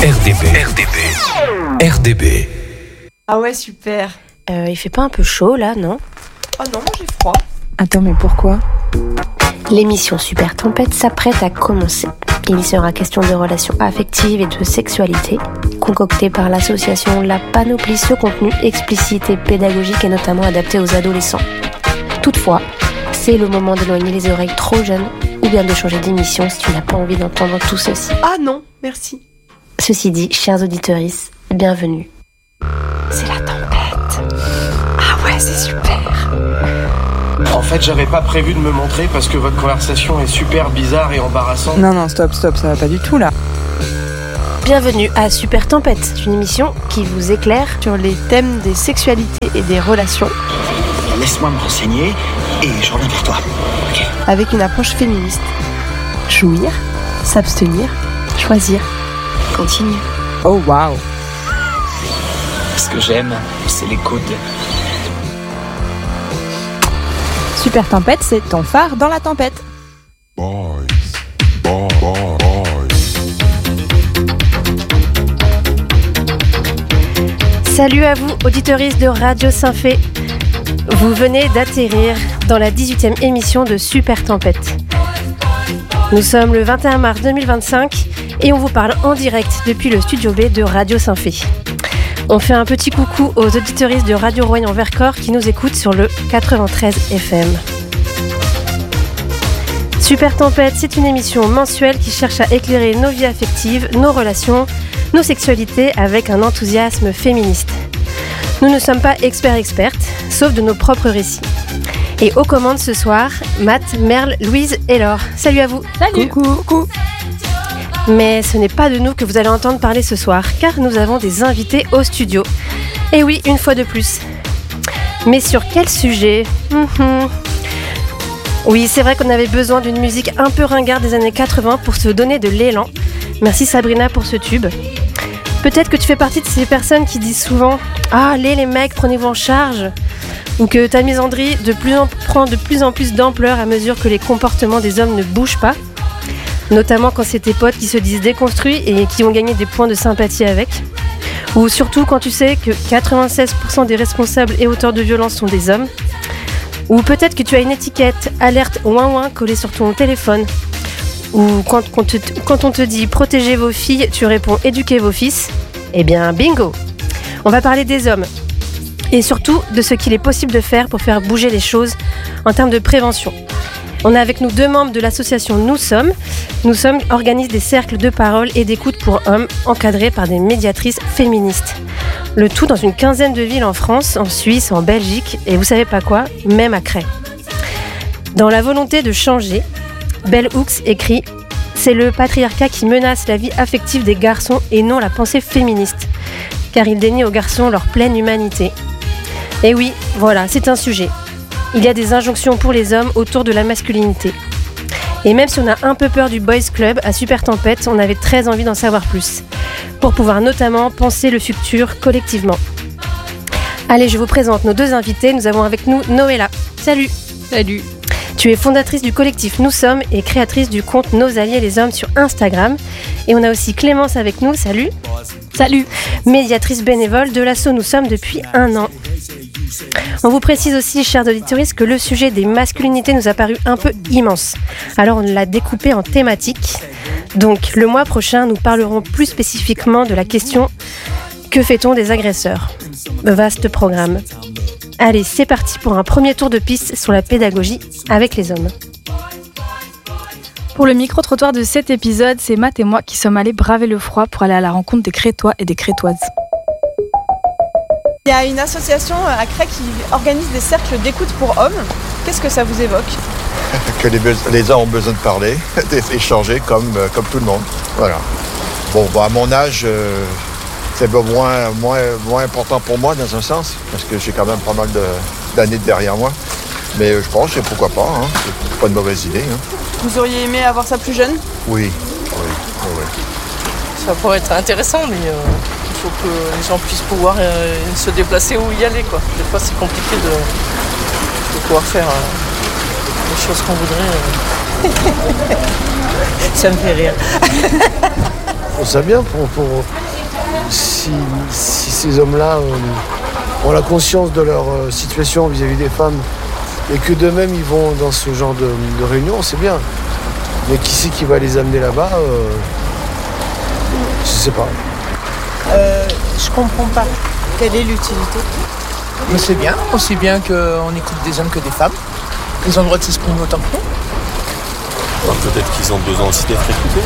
RDB. Ah ouais, super. Il fait pas un peu chaud là, non? Oh non, j'ai froid. Attends, mais pourquoi? L'émission Super Tempête s'apprête à commencer. Il y sera question de relations affectives et de sexualité, concoctée par l'association La Panoplie. Ce contenu explicite et pédagogique est notamment adapté aux adolescents. Toutefois, c'est le moment d'éloigner les oreilles trop jeunes ou bien de changer d'émission si tu n'as pas envie d'entendre tout ceci. Ah non, merci. Ceci dit, chers auditeuristes, bienvenue. C'est la tempête. Ah ouais, c'est super. En fait, j'avais pas prévu de me montrer parce que votre conversation est super bizarre et embarrassante. Non, stop, ça va pas du tout là. Bienvenue à Super Tempête, une émission qui vous éclaire Sur les thèmes des sexualités et des relations, Laisse-moi me renseigner et je reviens vers toi. Ok. avec une approche féministe. Jouir, s'abstenir, choisir. Continue. Oh waouh. Ce que j'aime, c'est les coudes. Super Tempête, c'est ton phare dans la tempête. Boys. Salut à vous, auditeuristes de Radio Saint-Fé. Vous venez d'atterrir dans la 18e émission de Super Tempête. Nous sommes le 21 mars 2025 et on vous parle en direct depuis le studio B de Radio Saint-Fé. On fait un petit coucou aux auditeuristes de Radio Royan-Vercors qui nous écoutent sur le 93 FM. Super Tempête, c'est une émission mensuelle qui cherche à éclairer nos vies affectives, nos relations, nos sexualités avec un enthousiasme féministe. Nous ne sommes pas expertes, sauf de nos propres récits. Et aux commandes ce soir, Matt, Merle, Louise et Laure. Salut à vous. Salut. Coucou. Mais ce n'est pas de nous que vous allez entendre parler ce soir, car nous avons des invités au studio. Et oui, une fois de plus. Mais sur quel sujet? Oui, c'est vrai qu'on avait besoin d'une musique un peu ringarde des années 80 pour se donner de l'élan. Merci Sabrina pour ce tube. Peut-être que tu fais partie de ces personnes qui disent souvent « Ah, les mecs, prenez-vous en charge !» ou que ta misandrie prend de plus en plus d'ampleur à mesure que les comportements des hommes ne bougent pas, notamment quand c'est tes potes qui se disent déconstruits et qui ont gagné des points de sympathie avec, ou surtout quand tu sais que 96% des responsables et auteurs de violences sont des hommes, ou peut-être que tu as une étiquette alerte ouin collée sur ton téléphone, ou quand on te dit protégez vos filles, tu réponds éduquez vos fils. Eh bien bingo. On va parler des hommes et surtout de ce qu'il est possible de faire pour faire bouger les choses en termes de prévention. On a avec nous 2 membres de l'association Nous Sommes. Nous Sommes organise des cercles de parole et d'écoute pour hommes encadrés par des médiatrices féministes. Le tout dans une 15aine de villes en France, en Suisse, en Belgique et vous savez pas quoi, même à Cray. Dans la volonté de changer, Bell Hooks écrit « C'est le patriarcat qui menace la vie affective des garçons et non la pensée féministe, car il dénie aux garçons leur pleine humanité. » Et oui, voilà, c'est un sujet. Il y a des injonctions pour les hommes autour de la masculinité. Et même si on a un peu peur du Boys Club, à Super Tempête, on avait très envie d'en savoir plus, pour pouvoir notamment penser le futur collectivement. Allez, je vous présente nos 2 invités. Nous avons avec nous Noëlla. Salut. Salut. Tu es fondatrice du collectif Nous Sommes et créatrice du compte Nos Alliés les Hommes sur Instagram. Et on a aussi Clémence avec nous. Salut. Salut. Médiatrice bénévole de l'asso Nous Sommes depuis 1 an. On vous précise aussi, chers auditeurs, que le sujet des masculinités nous a paru un peu immense. Alors on l'a découpé en thématiques. Donc le mois prochain, nous parlerons plus spécifiquement de la question « Que fait-on des agresseurs ?» Vaste programme. Allez, c'est parti pour un premier tour de piste sur la pédagogie avec les hommes. Pour le micro-trottoir de cet épisode, c'est Matt et moi qui sommes allés braver le froid pour aller à la rencontre des Crétois et des Crétoises. Il y a une association à Cray qui organise des cercles d'écoute pour hommes. Qu'est-ce que ça vous évoque? Que les hommes ont besoin de parler, d'échanger comme tout le monde. Voilà. Bon, à mon âge, c'est moins important pour moi dans un sens, parce que j'ai quand même pas mal d'années derrière moi. Mais je pense que pourquoi pas, hein. C'est pas une mauvaise idée. Hein. Vous auriez aimé avoir ça plus jeune? Oui. Ça pourrait être intéressant, mais il faut que les gens puissent pouvoir se déplacer ou y aller, quoi. Des fois, c'est compliqué de pouvoir faire les choses qu'on voudrait. Ça me fait rire. trouve ça bien si ces hommes-là ont la conscience de leur situation vis-à-vis des femmes et que d'eux-mêmes ils vont dans ce genre de réunion, c'est bien. Mais qui c'est qui va les amener là-bas je sais pas. Je comprends pas. Quelle est l'utilité? Mais c'est bien, aussi bien qu'on écoute des hommes que des femmes. Ils ont le droit de s'exprimer autant que nous. Alors, peut-être qu'ils ont besoin aussi d'être écoutés.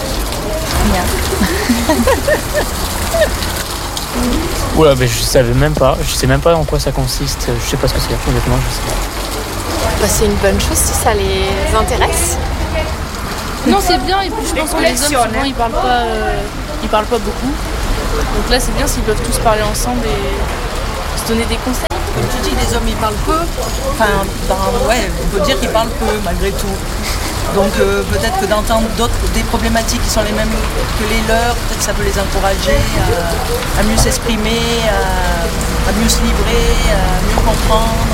Oula, mais je savais même pas. Je sais même pas en quoi ça consiste. Je sais pas ce que c'est. Honnêtement, je sais pas. C'est une bonne chose si ça les intéresse. Non, c'est bien. Et puis je pense que les hommes, souvent, ils parlent pas beaucoup. Donc là, c'est bien s'ils peuvent tous parler ensemble et se donner des conseils. Comme tu dis, les hommes, ils parlent peu. Enfin, on peut dire qu'ils parlent peu, malgré tout. Donc peut-être que d'entendre des problématiques qui sont les mêmes que les leurs, peut-être que ça peut les encourager à mieux s'exprimer, à mieux se livrer, à mieux comprendre.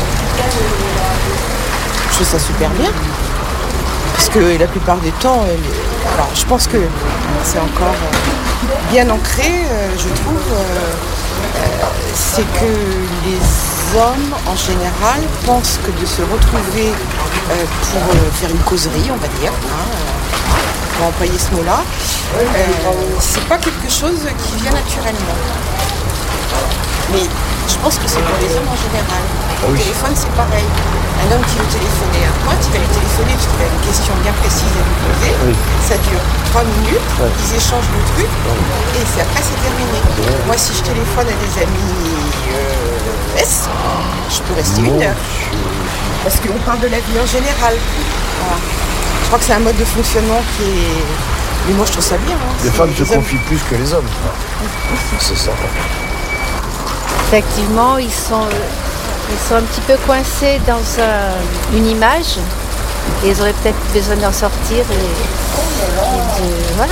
Je trouve ça super bien. Parce que la plupart du temps, alors je pense que c'est encore bien ancré, je trouve, c'est que les hommes en général pensent que de se retrouver pour faire une causerie, on va dire, on va employer ce mot-là, c'est pas quelque chose qui vient naturellement. Mais je pense que c'est pour les hommes en général. Le téléphone, c'est pareil. Un homme qui veut téléphoner à toi, tu vas lui téléphoner parce qu'il a une question bien précise à lui poser. Ça dure 3 minutes, ils échangent le truc et après c'est terminé. Moi, si je téléphone à des amis je peux rester 1 heure. Parce qu'on parle de la vie en général. Voilà. Je crois que c'est un mode de fonctionnement qui est... Mais moi, je trouve ça bien. Les femmes se confient plus que les hommes. C'est ça. Effectivement, ils sont un petit peu coincés dans une image et ils auraient peut-être besoin d'en sortir et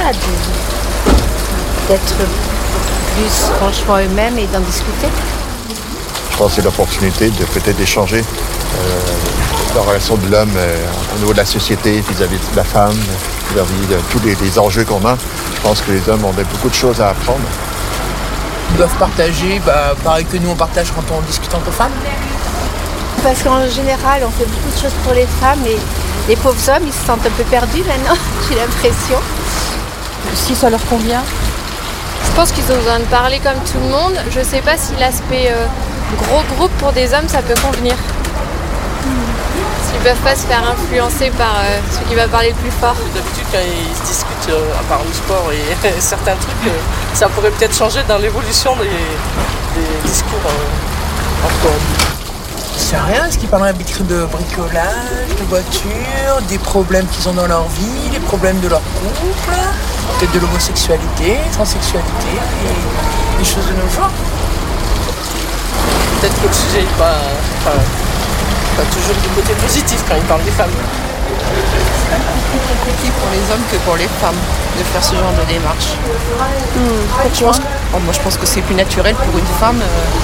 d'être plus franchement eux-mêmes et d'en discuter. Je pense que c'est l'opportunité de peut-être échanger la relation de l'homme au niveau de la société vis-à-vis de la femme, vis-à-vis de tous les enjeux qu'on a. Je pense que les hommes ont beaucoup de choses à apprendre. Ils doivent partager, pareil que nous on partage quand on discute entre femmes. Parce qu'en général, on fait beaucoup de choses pour les femmes et les pauvres hommes, ils se sentent un peu perdus maintenant, j'ai l'impression. Si ça leur convient. Je pense qu'ils ont besoin de parler comme tout le monde. Je sais pas si l'aspect gros groupe pour des hommes, ça peut convenir. S'ils peuvent pas se faire influencer par celui qui va parler le plus fort. D'habitude, quand ils se discutent, à part le sport et certains trucs, ça pourrait peut-être changer dans l'évolution des discours entre hommes. C'est rien, est-ce qu'ils parlent de bricolage, de voiture, des problèmes qu'ils ont dans leur vie, les problèmes de leur couple, peut-être de l'homosexualité, transsexualité, et des choses de nos jours. Peut-être que le sujet n'est pas toujours du côté positif quand ils parlent des femmes. C'est un peu plus compliqué pour les hommes que pour les femmes de faire ce genre de démarche. Moi je pense que c'est plus naturel pour une femme,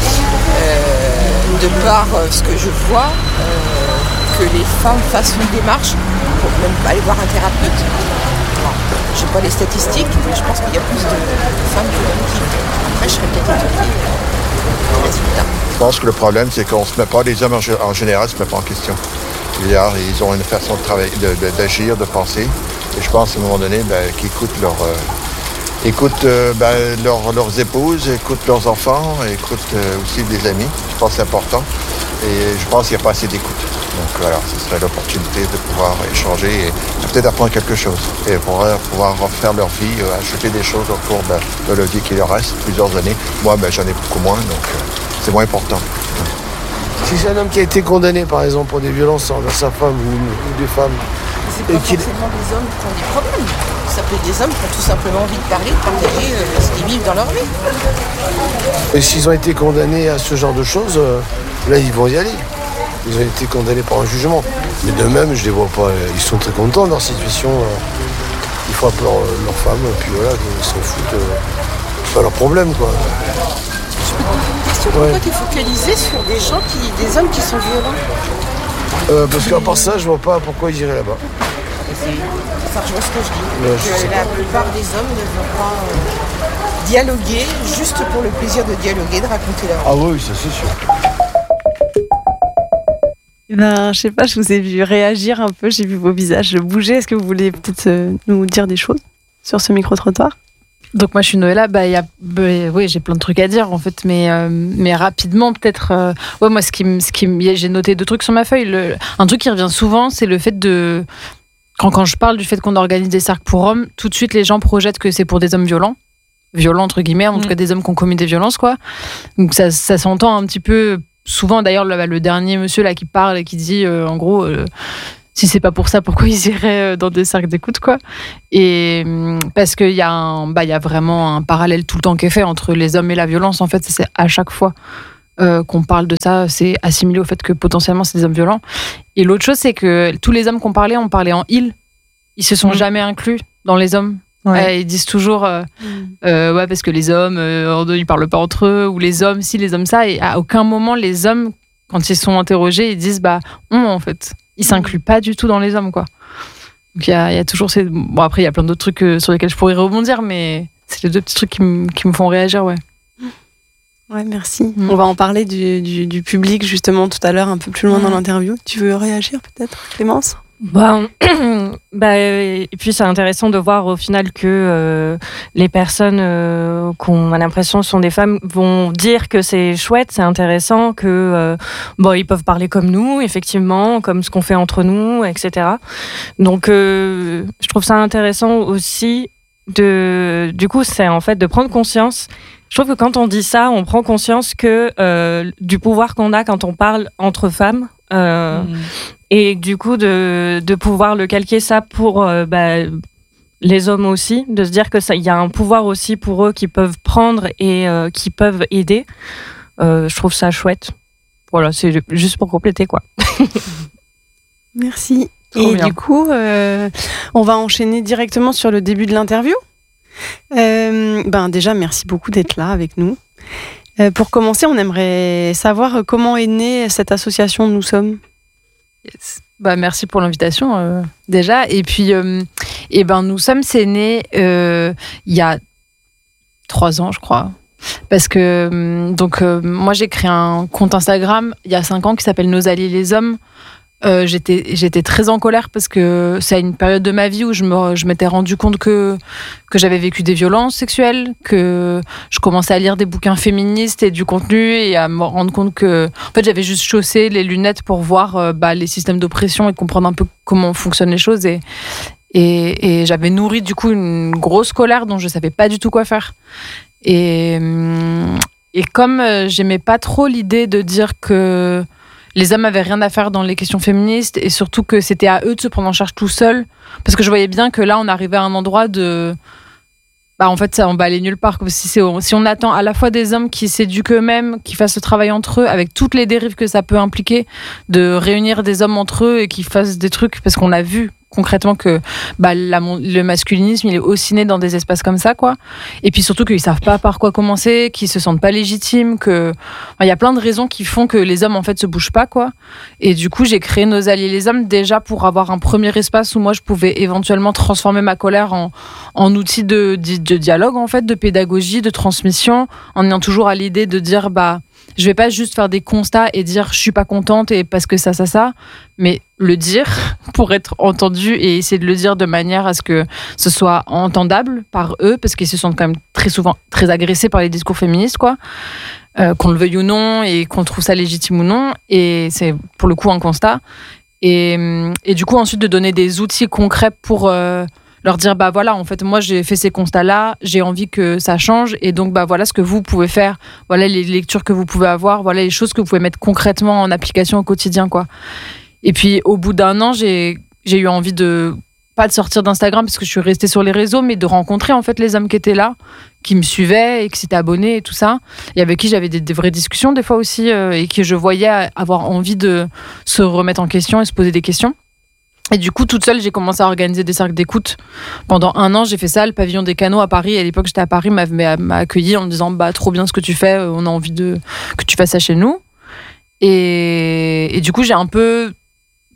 de par ce que je vois, que les femmes fassent une démarche pour même aller voir un thérapeute. Je n'ai pas les statistiques, mais je pense qu'il y a plus de femmes que d'hommes qui font. Après je serais peut-être étonnée du résultat. Je pense que le problème, c'est qu'on se met pas, les hommes en général ne se mettent pas en question. Ils ont une façon de travailler, d'agir, de penser. Et je pense à un moment donné qu'ils écoutent leurs épouses, écoutent leurs enfants, écoutent aussi des amis. Je pense que c'est important. Et je pense qu'il n'y a pas assez d'écoute. Donc voilà, ce serait l'opportunité de pouvoir échanger et peut-être apprendre quelque chose. Et pouvoir refaire leur vie, ajouter des choses au cours de leur vie qui leur reste, plusieurs années. Moi, j'en ai beaucoup moins, donc c'est moins important. Si c'est un homme qui a été condamné, par exemple, pour des violences envers sa femme ou des femmes... C'est pas forcément des hommes qui ont des problèmes. Ça peut être des hommes qui ont tout simplement envie de parler, de partager ce qu'ils vivent dans leur vie. Et s'ils ont été condamnés à ce genre de choses, là, ils vont y aller. Ils ont été condamnés par un jugement. Mais de même, je les vois pas. Ils sont très contents de leur situation. Ils frappent leur femme, et puis voilà, ils s'en foutent. C'est pas leur problème, quoi. Je peux te poser une question. Pourquoi tu es focalisé sur des hommes qui sont violents? Parce qu'à part ça, je vois pas pourquoi ils iraient là-bas. Enfin, je vois ce que je dis. La plupart des hommes ne vont pas dialoguer juste pour le plaisir de dialoguer, de raconter leur vie. Ah oui, ça c'est sûr. Ben, je sais pas, je vous ai vu réagir un peu, j'ai vu vos visages bouger. Est-ce que vous voulez peut-être nous dire des choses sur ce micro-trottoir ? Donc moi je suis Noëlla, oui, j'ai plein de trucs à dire en fait, mais rapidement peut-être. Moi j'ai noté 2 trucs sur ma feuille. Un truc qui revient souvent, c'est le fait de quand je parle du fait qu'on organise des cercles pour hommes, tout de suite les gens projettent que c'est pour des hommes violents entre guillemets, en tout cas des hommes qui ont commis des violences quoi. Donc ça s'entend un petit peu souvent. D'ailleurs le dernier monsieur là qui parle et qui dit en gros. Si c'est pas pour ça, pourquoi ils iraient dans des cercles d'écoute, quoi. Et parce qu'il y a vraiment un parallèle tout le temps qui est fait entre les hommes et la violence. En fait, c'est à chaque fois qu'on parle de ça, c'est assimilé au fait que potentiellement c'est des hommes violents. Et l'autre chose, c'est que tous les hommes qu'on parlait, on parlait en il. Ils se sont jamais inclus dans les hommes. Ouais. Ils disent toujours ouais, parce que les hommes, ils parlent pas entre eux, ou les hommes ci, les hommes ça. Et à aucun moment, les hommes, quand ils sont interrogés, ils disent en fait. Ils s'incluent pas du tout dans les hommes, quoi. Donc il y a toujours ces... Bon, après, il y a plein d'autres trucs sur lesquels je pourrais rebondir, mais c'est les 2 petits trucs qui me font réagir, ouais. Ouais, merci. On va en parler du public, justement, tout à l'heure, un peu plus loin dans l'interview. Tu veux réagir, peut-être, Clémence ? Et puis c'est intéressant de voir au final que les personnes qu'on a l'impression sont des femmes vont dire que c'est chouette, c'est intéressant, que ils peuvent parler comme nous, effectivement, comme ce qu'on fait entre nous, etc. Donc je trouve ça intéressant aussi du coup c'est en fait de prendre conscience. Je trouve que quand on dit ça, on prend conscience que du pouvoir qu'on a quand on parle entre femmes. Et du coup de pouvoir le calquer ça pour les hommes aussi, de se dire que ça, il y a un pouvoir aussi pour eux qui peuvent prendre et qui peuvent aider. Je trouve ça chouette. Voilà, c'est juste pour compléter quoi. Merci. Et du coup, on va enchaîner directement sur le début de l'interview. Déjà, merci beaucoup d'être là avec nous. Pour commencer, on aimerait savoir comment est née cette association Nous Sommes. Yes. Merci pour l'invitation déjà. Et puis, Nous Sommes, c'est né il y a 3 ans, je crois. Parce que moi, j'ai créé un compte Instagram il y a 5 ans qui s'appelle Nos Alliés les Hommes. J'étais très en colère parce que c'est à une période de ma vie où je m'étais rendu compte que j'avais vécu des violences sexuelles, que je commençais à lire des bouquins féministes et du contenu et à me rendre compte que en fait j'avais juste chaussé les lunettes pour voir les systèmes d'oppression et comprendre un peu comment fonctionnent les choses et j'avais nourri du coup une grosse colère dont je savais pas du tout quoi faire et comme j'aimais pas trop l'idée de dire que les hommes avaient rien à faire dans les questions féministes et surtout que c'était à eux de se prendre en charge tout seuls parce que je voyais bien que là on arrivait à un endroit de en fait ça on va aller nulle part si on attend à la fois des hommes qui s'éduquent eux-mêmes, qui fassent ce travail entre eux avec toutes les dérives que ça peut impliquer, de réunir des hommes entre eux et qui fassent des trucs parce qu'on a vu concrètement que le masculinisme il est aussi né dans des espaces comme ça quoi, et puis surtout qu'ils savent pas par quoi commencer, qu'ils se sentent pas légitimes, que il y a plein de raisons qui font que les hommes en fait se bougent pas quoi, et du coup j'ai créé Nos Alliés les Hommes déjà pour avoir un premier espace où moi je pouvais éventuellement transformer ma colère en outil de dialogue en fait, de pédagogie, de transmission, en ayant toujours à l'idée de dire je vais pas juste faire des constats et dire je suis pas contente et parce que ça, mais le dire pour être entendu et essayer de le dire de manière à ce que ce soit entendable par eux parce qu'ils se sentent quand même très souvent très agressés par les discours féministes quoi, qu'on le veuille ou non et qu'on trouve ça légitime ou non, et c'est pour le coup un constat et du coup ensuite de donner des outils concrets pour leur dire voilà en fait moi j'ai fait ces constats là, j'ai envie que ça change et donc voilà ce que vous pouvez faire, voilà les lectures que vous pouvez avoir, voilà les choses que vous pouvez mettre concrètement en application au quotidien quoi. Et puis au bout d'1 an j'ai eu envie de pas de sortir d'Instagram parce que je suis restée sur les réseaux, mais de rencontrer en fait les hommes qui étaient là, qui me suivaient et qui s'étaient abonnés et tout ça, et avec qui j'avais des vraies discussions des fois aussi et que je voyais avoir envie de se remettre en question et se poser des questions. Et du coup, toute seule, j'ai commencé à organiser des cercles d'écoute. Pendant 1 an, j'ai fait ça, le pavillon des canaux à Paris. À l'époque, j'étais à Paris, m'a accueilli en me disant trop bien ce que tu fais, on a envie que tu fasses ça chez nous. Et du coup, j'ai un peu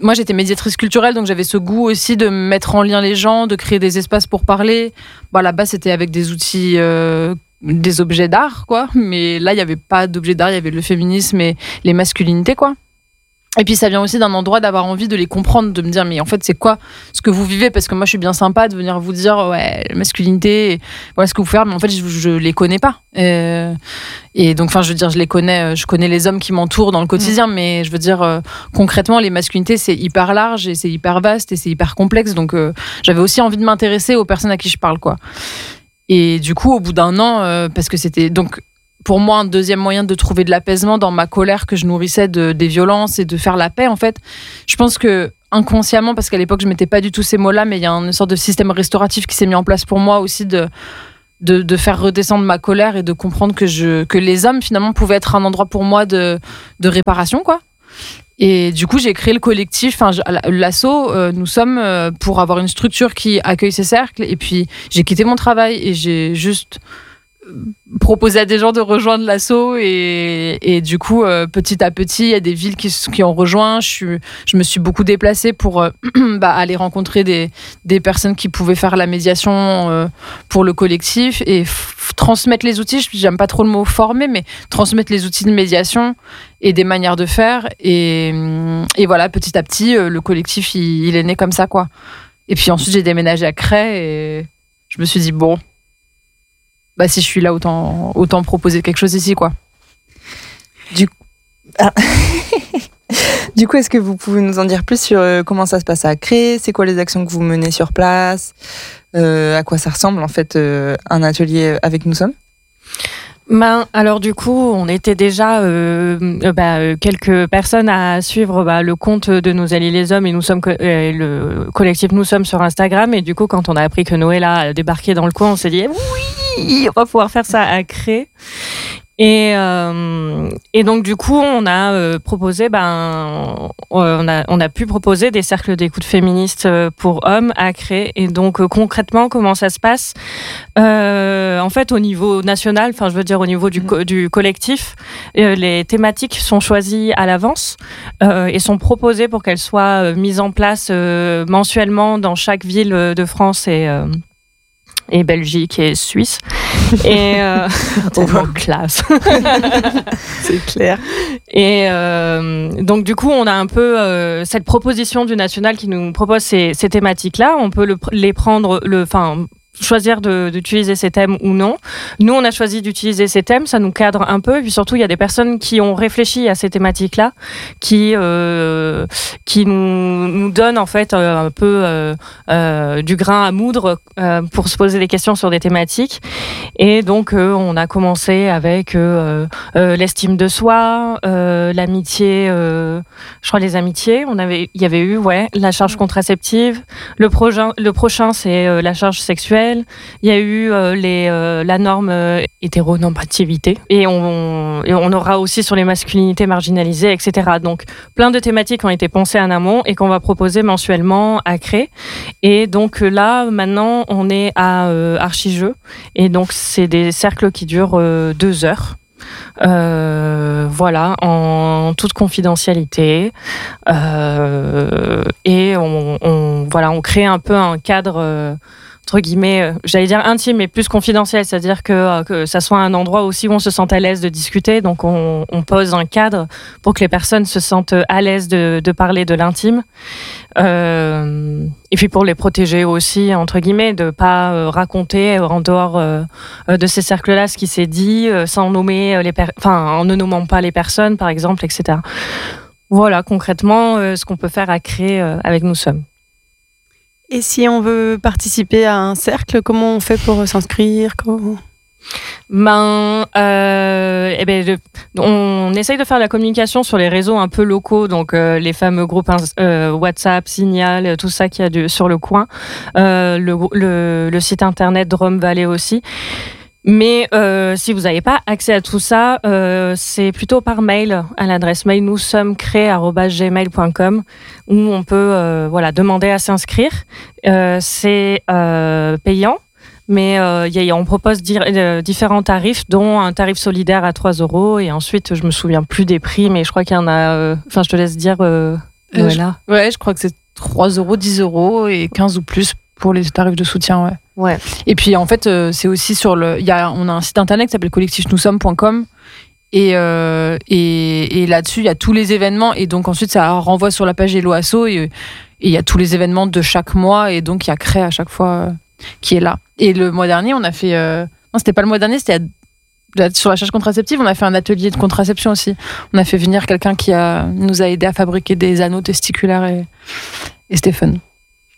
moi j'étais médiatrice culturelle, donc j'avais ce goût aussi de mettre en lien les gens, de créer des espaces pour parler. Là-bas c'était avec des outils, des objets d'art, quoi. Mais là il n'y avait pas d'objets d'art, il y avait le féminisme et les masculinités, quoi. Et puis ça vient aussi d'un endroit d'avoir envie de les comprendre, de me dire mais en fait c'est quoi ce que vous vivez, parce que moi je suis bien sympa de venir vous dire ouais la masculinité, voilà ce que vous faites, mais en fait je les connais pas. Et donc je veux dire je connais les hommes qui m'entourent dans le quotidien, mais je veux dire concrètement les masculinités c'est hyper large et c'est hyper vaste et c'est hyper complexe, donc j'avais aussi envie de m'intéresser aux personnes à qui je parle, quoi. Et du coup au bout d'un an, parce que c'était donc pour moi un deuxième moyen de trouver de l'apaisement dans ma colère que je nourrissais des violences et de faire la paix, en fait. Je pense que inconsciemment, parce qu'à l'époque je mettais pas du tout ces mots-là, mais il y a une sorte de système restauratif qui s'est mis en place pour moi aussi de faire redescendre ma colère et de comprendre que les hommes finalement pouvaient être un endroit pour moi de réparation, quoi. Et du coup j'ai créé le collectif, l'asso, nous sommes pour avoir une structure qui accueille ces cercles, et puis j'ai quitté mon travail et j'ai juste proposer à des gens de rejoindre l'asso et du coup petit à petit il y a des villes qui ont rejoint. Je me suis beaucoup déplacée pour aller rencontrer des personnes qui pouvaient faire la médiation pour le collectif et transmettre les outils. J'aime pas trop le mot former, mais transmettre les outils de médiation et des manières de faire, et voilà, petit à petit le collectif il est né comme ça, quoi. Et puis ensuite j'ai déménagé à Cray et je me suis dit bon, si je suis là, autant proposer quelque chose ici, quoi. Du coup, est-ce que vous pouvez nous en dire plus sur comment ça se passe à Cray ? C'est quoi les actions que vous menez sur place ? À quoi ça ressemble, en fait, un atelier avec Nous Sommes ? Alors du coup, on était déjà quelques personnes à suivre le compte de Nos Alliés les Hommes et Nous Sommes le collectif Nous Sommes sur Instagram. Et du coup, quand on a appris que Noëlla a débarqué dans le coin, on s'est dit oui, on va pouvoir faire ça à Cray. Et donc du coup on a proposé on a pu proposer des cercles d'écoute féministes pour hommes à Cray. Et donc concrètement comment ça se passe, en fait au niveau national, je veux dire au niveau du collectif, les thématiques sont choisies à l'avance et sont proposées pour qu'elles soient mises en place mensuellement dans chaque ville de France et Belgique et Suisse. Et tellement classe. C'est clair. Et donc du coup on a un peu cette proposition du national qui nous propose ces thématiques-là. On peut les prendre, choisir d'utiliser ces thèmes ou non. Nous, on a choisi d'utiliser ces thèmes, ça nous cadre un peu. Et puis surtout, il y a des personnes qui ont réfléchi à ces thématiques-là, qui nous donnent en fait un peu du grain à moudre pour se poser des questions sur des thématiques. Et donc, on a commencé avec l'estime de soi, l'amitié, je crois les amitiés. Il y avait eu la charge contraceptive. Le prochain, c'est la charge sexuelle. Il y a eu la norme hétéronormativité, et on aura aussi sur les masculinités marginalisées, etc. Donc plein de thématiques ont été pensées en amont et qu'on va proposer mensuellement à Cray. Et donc là maintenant on est à Archijeux, et donc c'est des cercles qui durent 2 heures. Voilà, en toute confidentialité, et on crée un peu un cadre entre guillemets, j'allais dire intime, mais plus confidentiel, c'est-à-dire que ça soit un endroit aussi où on se sente à l'aise de discuter. Donc on pose un cadre pour que les personnes se sentent à l'aise de parler de l'intime, et puis pour les protéger aussi, entre guillemets, de pas raconter en dehors de ces cercles-là ce qui s'est dit, sans nommer en ne nommant pas les personnes, par exemple, etc. Voilà concrètement ce qu'on peut faire à Cray avec Nous Sommes. Et si on veut participer à un cercle, comment on fait pour s'inscrire ? On essaye de faire la communication sur les réseaux un peu locaux, donc les fameux groupes WhatsApp, Signal, tout ça qu'il y a sur le coin, le site internet de Rome Valley aussi. Mais si vous n'avez pas accès à tout ça, c'est plutôt par mail, à l'adresse mail noussommes-cray@gmail.com, où on peut demander à s'inscrire. C'est payant, mais on propose différents tarifs, dont un tarif solidaire à 3 €. Et ensuite, je me souviens plus des prix, mais je crois qu'il y en a... je te laisse dire... Noëlla. Ouais, je crois que c'est 3 €, 10 € et 15 ou plus pour les tarifs de soutien, ouais. Ouais. Et puis en fait, c'est aussi sur on a un site internet qui s'appelle collectifnoussommes.com et là-dessus il y a tous les événements et donc ensuite ça renvoie sur la page Hello Asso et il y a tous les événements de chaque mois et donc il y a Cré à chaque fois qui est là. Et le mois dernier, on a fait non, c'était pas le mois dernier, c'était sur la charge contraceptive, on a fait un atelier de contraception aussi. On a fait venir quelqu'un qui nous a aidé à fabriquer des anneaux testiculaires et c'était fun.